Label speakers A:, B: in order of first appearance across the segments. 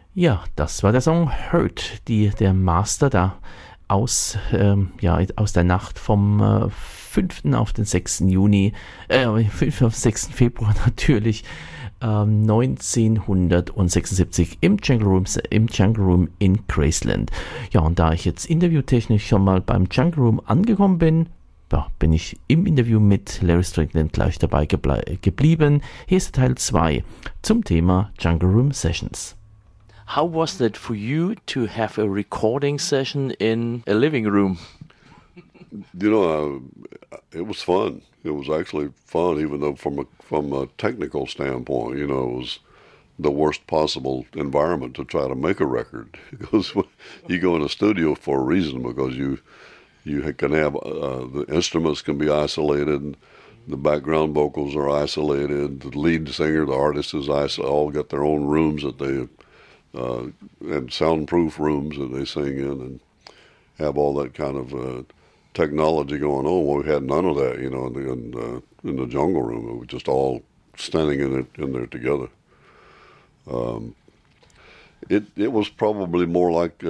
A: Ja, das war der Song Hurt, der Master da aus der Nacht vom 5. auf den 6. Juni, 5. auf den 6. Februar natürlich, 1976 im Jungle Room in Graceland. Ja, und da ich jetzt interviewtechnisch schon mal beim Jungle Room angekommen bin, ja, bin ich im Interview mit Larry Strickland gleich dabei geblieben. Hier ist Teil 2 zum Thema Jungle Room Sessions. How was that for you to have a recording session in a living room?
B: It was fun. It was actually fun, even though from a technical standpoint, it was the worst possible environment to try to make a record. Because you go in a studio for a reason, because you can have the instruments can be isolated, the background vocals are isolated, the lead singer, the artist is isolated, all got their own rooms that they and soundproof rooms that they sing in, and have all that kind of technology going on. Well, we had none of that, in the Jungle Room. It was just all standing in there together. It was probably more like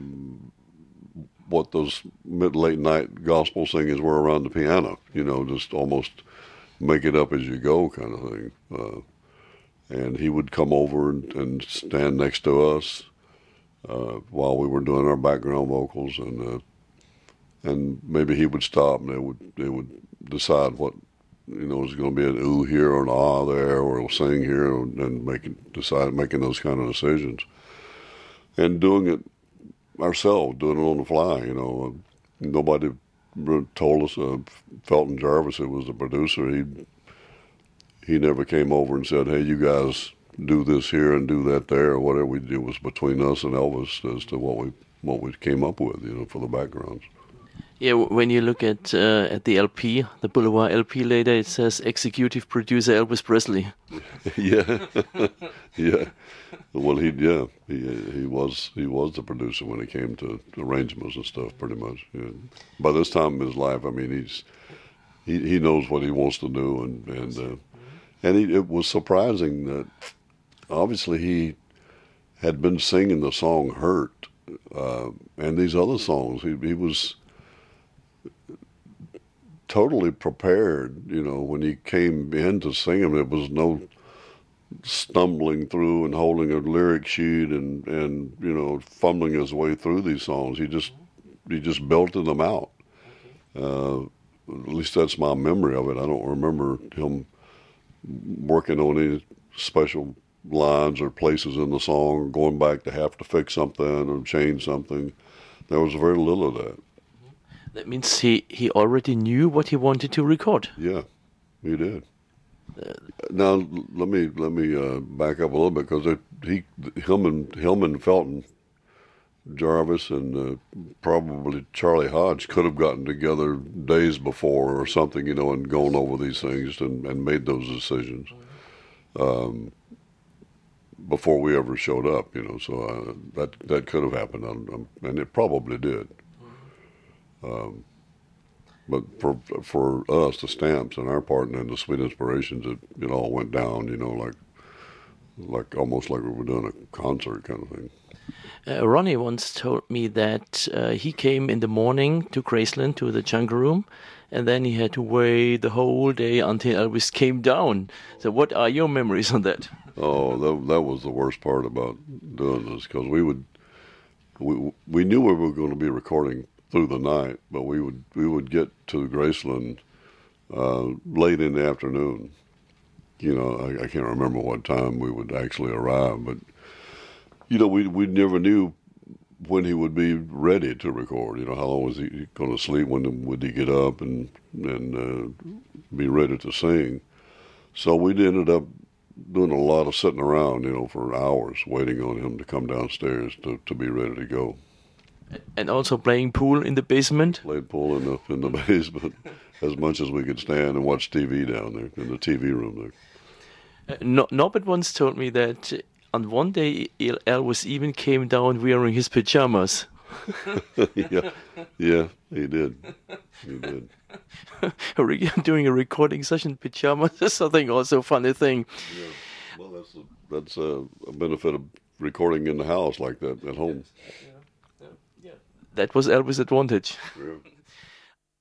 B: what those late night gospel singers were around the piano. Just almost make it up as you go kind of thing. And he would come over and stand next to us while we were doing our background vocals, and maybe he would stop and they would decide what was going to be an ooh here or an ah there, or we'll sing here, and making those kind of decisions, and doing it ourselves, doing it on the fly. Nobody told us. Felton Jarvis, who was the producer, he never came over and said, "Hey, you guys do this here and do that there," or whatever we did. It was between us and Elvis as to what we came up with, for the backgrounds.
A: Yeah, when you look at the LP, the Boulevard LP later, it says executive producer Elvis Presley.
B: Yeah, yeah. Well, he was the producer when it came to arrangements and stuff, pretty much. Yeah. By this time in his life, I mean, he knows what he wants to do, and it was surprising that obviously he had been singing the song "Hurt" and these other songs. He was totally prepared, when he came in to sing them. There was no stumbling through and holding a lyric sheet and fumbling his way through these songs. He just belted them out. At least that's my memory of it. I don't remember him working on any special lines or places in the song, going back to have to fix something or change something. There was very little of that.
A: That means he already knew what he wanted to record.
B: Yeah, he did. Now let me back up a little bit, because him and Felton Jarvis and probably Charlie Hodge could have gotten together days before or something, and gone over these things and made those decisions before we ever showed up. So that could have happened, and it probably did. But for us, the Stamps and our part, and the Sweet Inspirations, it all went down, like almost like we were doing a concert kind of thing.
A: Ronnie once told me that he came in the morning to Graceland, to the Jungle Room, and then he had to wait the whole day until Elvis came down. So what are your memories on that?
B: Oh, that was the worst part about doing this, because we knew we were going to be recording through the night, but we would get to Graceland late in the afternoon. I can't remember what time we would actually arrive, but we never knew when he would be ready to record. How long was he going to sleep? When would he get up and be ready to sing? So we ended up doing a lot of sitting around, for hours, waiting on him to come downstairs to be ready to go.
A: And also playing pool in the basement?
B: Played pool in the basement as much as we could stand, and watch TV down there, in the TV room there.
A: Norbert once told me that on one day Elvis even came down wearing his pajamas.
B: Yeah, he did.
A: Doing a recording session in pajamas is something also funny thing.
B: Yeah, well, that's a benefit of recording in the house like that at home.
A: That was Elvis' advantage.
B: Yeah.